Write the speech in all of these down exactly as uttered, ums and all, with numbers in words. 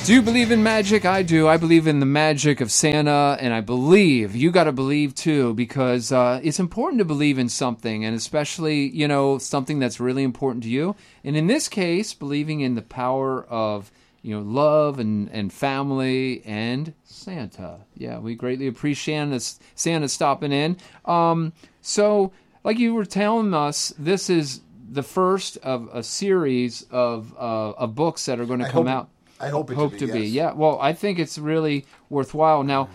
Do you believe in magic? I do. I believe in the magic of Santa, and I believe you got to believe too, because uh, it's important to believe in something, and especially, you know, something that's really important to you. And in this case, believing in the power of, you know, love and, and family and Santa. Yeah, we greatly appreciate this, Santa stopping in. Um, so, like you were telling us, this is the first of a series of uh, of books that are going to come hope, out. I hope it hope to, to be, be. yes. Yeah. Well, I think it's really worthwhile. Now,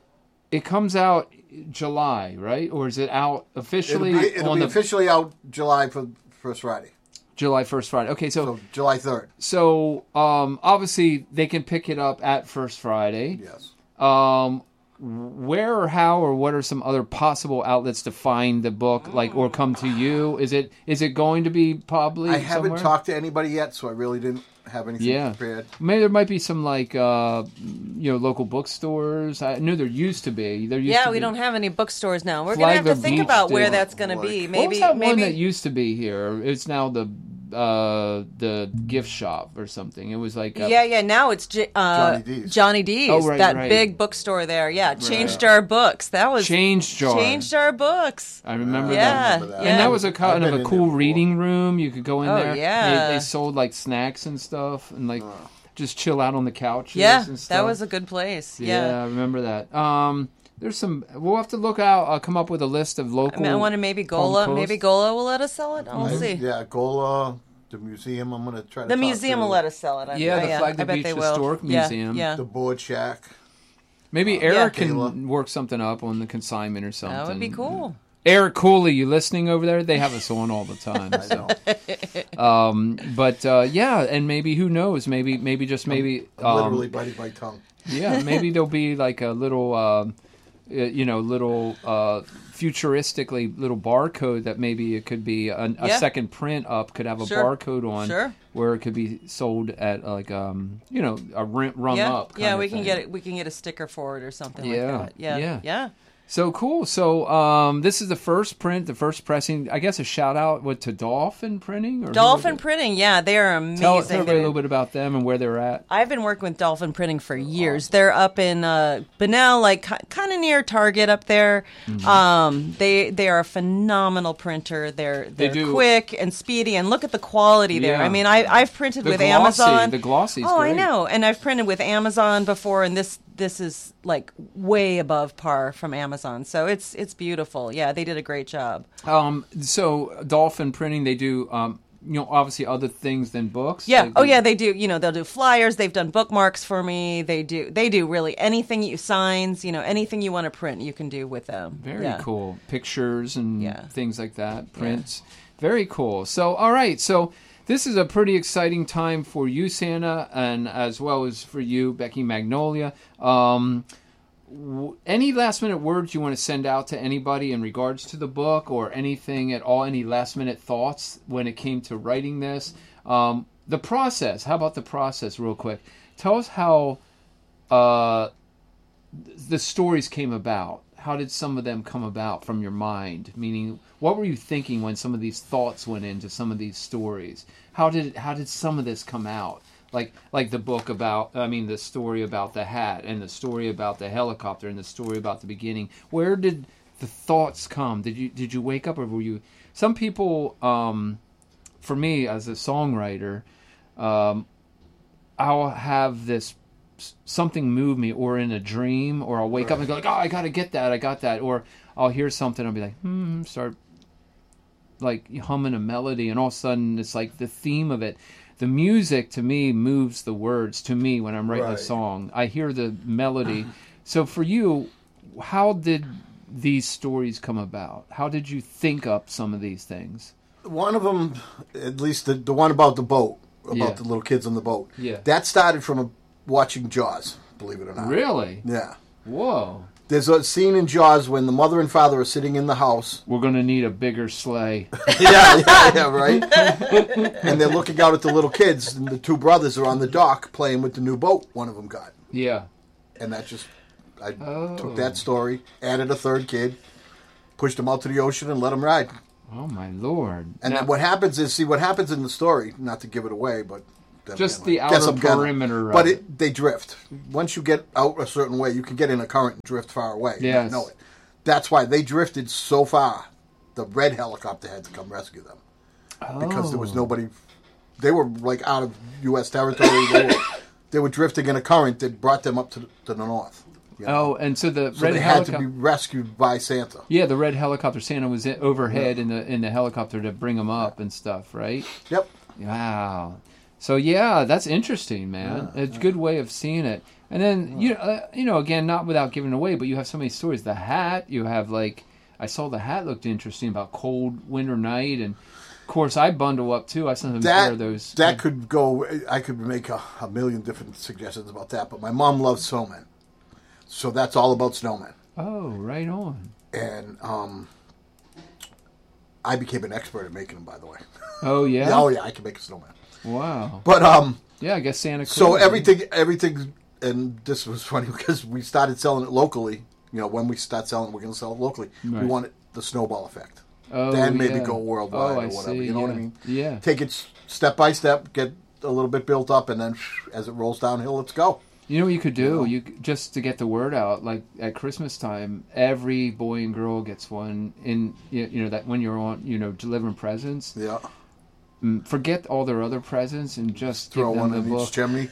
it comes out July, right? Or is it out officially? It'll be, it'll on be the officially out July for first Friday. July first Friday. Okay, so, So July third. so um, obviously they can pick it up at First Friday. Yes. Um, where or how or what are some other possible outlets to find the book, like, or come to you? Is it is it going to be probably? I haven't somewhere? talked to anybody yet, so I really didn't have anything Yeah, prepared. maybe there might be some like uh, you know, local bookstores. I knew there used to be. There used Yeah, to we be. don't have any bookstores now. We're gonna have to Flagler think Beach about where did. that's gonna be. What Maybe what was that maybe one that used to be here? It's now the uh, the gift shop or something. It was like a, Yeah, yeah. Now it's J- uh, Johnny D's. Johnny D's. Oh, right, that right. big bookstore there. Yeah, changed our books. That was Change Jar. changed our books. I remember Yeah, that. remember that. And yeah. that was a I've kind of been a in cool there before. reading room. You could go in Oh, there. yeah. They, they sold like snacks and stuff, and like just chill out on the couches. Yeah, and stuff. that was a good place. Yeah, Yeah. I remember that. Um, there's some. We'll have to look out. I'll come up with a list of I, local. mean, I want to maybe Palm Gola. Coast. Maybe Gola will let us sell it. We'll see. Yeah, Gola, the museum. I'm going to try to The talk museum to will let us sell it. I, Yeah, the I, Flagler I bet Beach they will. Historic Yeah, Museum. Yeah, the board shack. Maybe Uh, Eric yeah. can Kayla. work something up on the consignment or something. that would be cool. Eric Cooley, you listening over there? They have us on all the time. I So. know. Um, but uh, yeah, and maybe who knows? Maybe maybe just maybe. I'm Um, literally biting my tongue. yeah, maybe there'll be like a little, um, uh, you know, little uh, futuristically little barcode that maybe it could be a, a Yeah. second print up could have a Sure. barcode on, Sure. where it could be sold at like um, you know, a rent rung Yeah, up. yeah. kind We of can thing. get it. We can get a sticker for it or something Yeah, like that. Yeah, yeah. yeah. So cool. So um, this is the first print, the first pressing. I guess a shout out what to Dolphin Printing or who Dolphin was it? Printing. Yeah, they are amazing. Tell, tell everybody a They're- little bit about them and where they're at. I've been working with Dolphin Printing for years. They're up in uh, Bunnell, like kind of near Target up there. Mm-hmm. Um, they they are a phenomenal printer. They're They they're do- quick and speedy, and look at the quality there. Yeah. I mean, I I've printed The with glossy, Amazon. the glossy's Oh, I great. know, and I've printed with Amazon before, and this this is like way above par from Amazon. So it's it's beautiful. Yeah, they did a great job. Um, so Dolphin Printing, they do, um, you know, obviously other things than books. Yeah. They Oh, do- yeah. They do. You know, they'll do flyers. They've done bookmarks for me. They do. They do really anything you signs. You know, anything you want to print, you can do with them. Very Yeah. cool. Pictures and Yeah. things like that. Prints. Very cool. So, all right. So this is a pretty exciting time for you, Santa, and as well as for you, Becky Magnolia. Um, w- any last minute words you want to send out to anybody in regards to the book or anything at all? Any last minute thoughts when it came to writing this? Um, the process. How about the process, real quick? Tell us how uh, the stories came about. How did some of them come about from your mind? Meaning, what were you thinking when some of these thoughts went into some of these stories? How did how did some of this come out? Like like the book about, I mean, the story about the hat and the story about the helicopter and the story about the beginning. Where did the thoughts come? Did you did you wake up or were you? Some people, um, for me as a songwriter, um, I'll have this something move me, or in a dream, or I'll wake Right. up and go like, oh, I gotta get that, I got that, or I'll hear something, I'll be like, hmm, start like humming a melody, and all of a sudden it's like the theme of it. The music to me moves the words to me when I'm writing Right. a song. I hear the melody. So for you, how did these stories come about? How did you think up some of these things? One of them, at least the, the one about the boat, about Yeah. the little kids on the boat. Yeah. That started from a, watching Jaws, believe it or not. Really? Yeah. Whoa. There's a scene in Jaws when the mother and father are sitting in the house. We're going to need a bigger sleigh. yeah, yeah, yeah, right? And they're looking out at the little kids, and the two brothers are on the dock playing with the new boat one of them got. Yeah. And that just, I Oh. took that story, added a third kid, pushed them out to the ocean, and let them ride. Oh, my Lord. And Now- then what happens is, see, what happens in the story, not to give it away, but them. Just in. the Guess outer I'm gonna- perimeter of But it. it, they drift. Once you get out a certain way, you can get in a current and drift far away. You Yes. know it. That's why they drifted so far. The red helicopter had to come rescue them because there was Oh. nobody. They were like out of U S territory. They were, they were drifting in a current that brought them up to, to the north. you know. Oh, and so the so red they had helicopter. to be rescued by Santa. Yeah, the red helicopter. Santa was in, overhead in the in the helicopter to bring them up and stuff, right? Yep. Wow. So yeah, that's interesting, man. It's a good way of seeing it. And then you uh, you know again, not without giving away, but you have so many stories. The hat, you have like I saw the hat looked interesting about cold winter night, and of course I bundle up too. I sometimes wear That those. that could go. I could make a, a million different suggestions about that. But my mom loves snowmen, so that's all about snowmen. Oh, right on. And um, I became an expert at making them. By the way. Oh yeah. Oh yeah, I can make a snowman. Wow. But um, Yeah, I guess Santa. so could. everything, everything, and this was funny because we started selling it locally. You know, when we start selling it, we're going to sell it locally. Right. We wanted the snowball effect. Oh, Then maybe yeah. go worldwide Oh, or I whatever. see, You know what I yeah. mean? Yeah. Take it s- step by step, get a little bit built up, and then as it rolls downhill, let's go. You know what you could do? You know? You c- just to get the word out. Like at Christmas time, every boy and girl gets one. In you you know that when you're on, you know, delivering presents, Yeah. mm, forget all their other presents and just Throw give one them in the each book. chimney.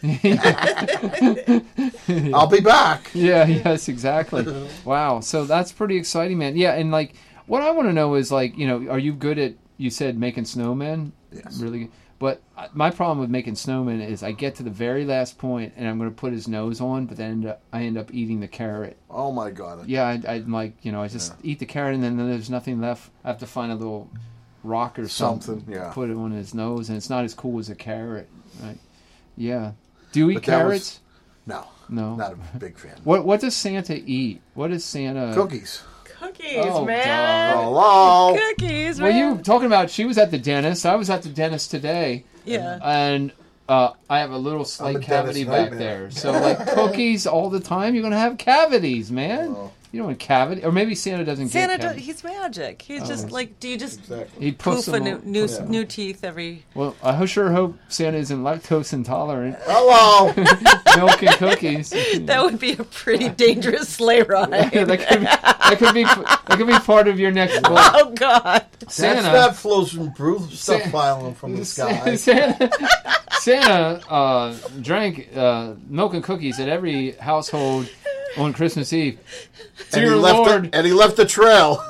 I'll be back. Yeah. Yes. Exactly. Wow. So that's pretty exciting, man. Yeah. And like, what I want to know is like, you know, are you good at? You said making snowmen. Yes. Really. good. But uh, my problem with making snowmen is I get to the very last point and I'm going to put his nose on, but then end up, I end up eating the carrot. Oh my God. Yeah, I, I'm like, you know, I just eat the carrot and then there's nothing left. I have to find a little rock or something, Something, yeah. put it on his nose, and it's not as cool as a carrot. Right? Yeah. Do you eat But that was- carrots? No. No. Not a big fan. What What does Santa eat? What does Santa? Cookies. Cookies, Oh, man. duh. Hello. Cookies, Were man. you talking about? She was at the dentist. I was at the dentist today. Yeah. And uh, I have a little slight I'm a cavity dentist back nightmare. there. So like cookies all the time, you're gonna have cavities, man. Well. You don't want cavity, or maybe Santa doesn't Santa, get does, cavities. he's magic. He's just like, do you just Exactly. He puts poof a them new, on- new, Yeah. new teeth every... Well, I ho- sure hope Santa isn't lactose intolerant. Hello. Milk and cookies. That would be a pretty dangerous sleigh ride. that, could be, that could be that could be part of your next book. Oh, God. Santa. That's not flows from Bruce stuff Sa- filing from the sky. Santa, Santa uh, drank uh, milk and cookies at every household on Christmas Eve. And he, Dear left Lord, a, and he left a trail.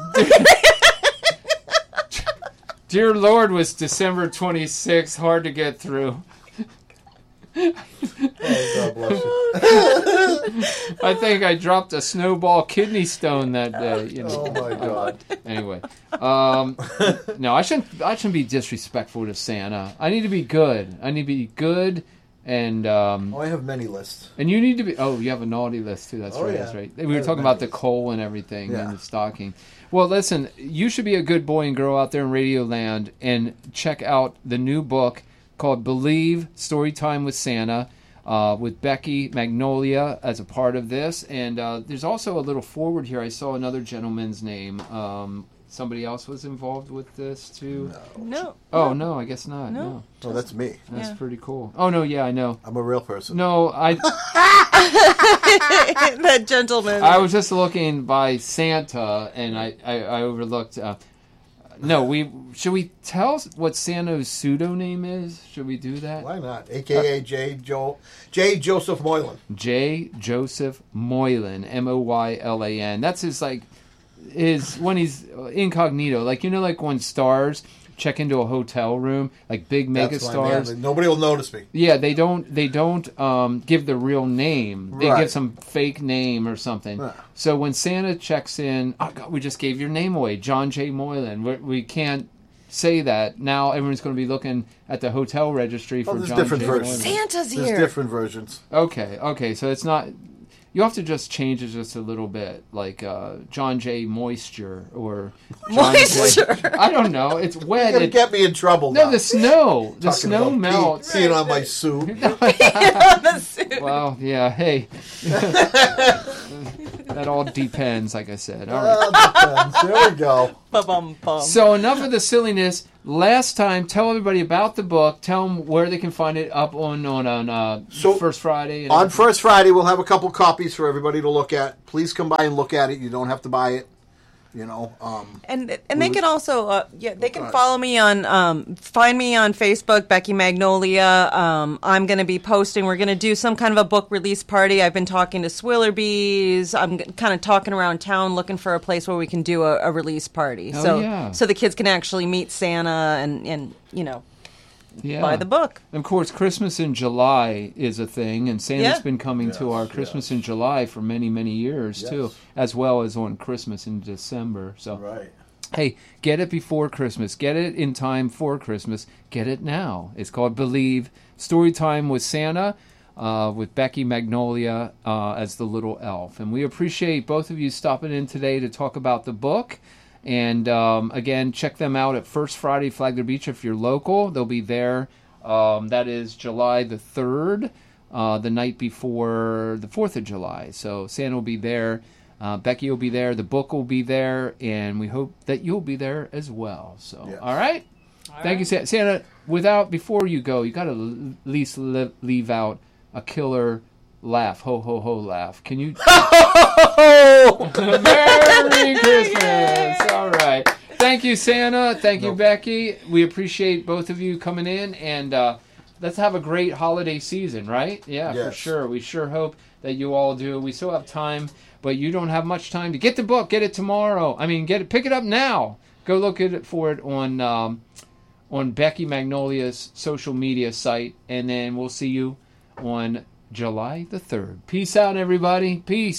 Dear Lord was December twenty-sixth, hard to get through. Oh, God bless you. I think I dropped a snowball kidney stone that day. You know. Oh, my God. Anyway, um, no, I shouldn't. I shouldn't be disrespectful to Santa. I need to be good. I need to be good, and um, Oh, I have many lists. and you need to be. Oh, you have a naughty list too. That's Oh, right. yeah. That's right. I We were have talking many about the lists. coal and everything Yeah. and the stocking. Well, listen, you should be a good boy and girl out there in Radio Land and check out the new book called Believe: Storytime with Santa. Uh, with Becky Magnolia as a part of this, and uh, there's also a little forward here. I saw another gentleman's name. Um, somebody else was involved with this too. No. Oh no, I guess not. No. No, Oh, that's me. that's Yeah. pretty cool. Oh no, yeah, I know. I'm a real person. No, I That gentleman. I was just looking by Santa, and I I, I overlooked. Uh, no, we should we tell what Santa's pseudonym is? Should we do that? Why not? A K A J. Joe, J. Joseph Moylan. J. Joseph Moylan, M O Y L A N. That's his like his when he's incognito, like you know, like when stars check into a hotel room, like big mega That's my stars. man. Nobody will notice me. Yeah, they don't. They don't um, give the real name. They Right. give some fake name or something. Yeah. So when Santa checks in, oh God, we just gave your name away, John J. Moylan. We're, we can't say that now. Everyone's going to be looking at the hotel registry for Oh, there's John different J. versions. Moylan. Santa's There's here. different versions. Okay, okay. So it's not. You have to just change it just a little bit, like uh, John J. Moisture or John Moisture. J. I don't know. It's You're wet. gonna It, get me in trouble. no, now. the snow. The Talking snow about pee- melts. Peeing on my suit. On the suit. Well, yeah, hey. That all depends, like I said. All right. Uh, depends. There we go. Ba-bum-bum. So enough of the silliness. Last time, tell everybody about the book. Tell them where they can find it up on on, on uh, So, First Friday. And On First Friday, we'll have a couple copies for everybody to look at. Please come by and look at it. You don't have to buy it. You know, um, And and they can also uh, yeah they can ahead. follow me on um, find me on Facebook, Becky Magnolia. Um, I'm going to be posting. We're going to do some kind of a book release party. I've been talking to Swillerbees. I'm kind of talking around town, looking for a place where we can do a, a release party. Oh, so yeah. so the kids can actually meet Santa and and you know yeah. buy the book. Of course, Christmas in July is a thing, and Santa's Yeah. been coming to Yes, our Christmas yes. in July for many, many years, Yes. too, as well as on Christmas in December. So, right. hey, get it before Christmas. Get it in time for Christmas. Get it now. It's called Believe. Story Time with Santa, uh, with Becky Magnolia uh, as the little elf. And we appreciate both of you stopping in today to talk about the book. And um, again, check them out at First Friday Flagler Beach if you're local. They'll be there. Um, that is July the third, uh, the night before the fourth of July. So Santa will be there. Uh, Becky will be there. The book will be there. And we hope that you'll be there as well. So, Yes. all right? All Thank you, Santa. Santa, without, before you go, you got to at least li- leave out a killer laugh. Ho, ho, ho laugh. Can you... Merry Christmas! All right. Thank you, Santa. Thank you, Nope. Becky. We appreciate both of you coming in, and uh, let's have a great holiday season, right? Yeah, for Yes. sure. We sure hope that you all do. We still have time, but you don't have much time to get the book. Get it tomorrow. I mean, get it. Pick it up now. Go look at it for it on um, on Becky Magnolia's social media site, and then we'll see you on July the third. Peace out, everybody. Peace.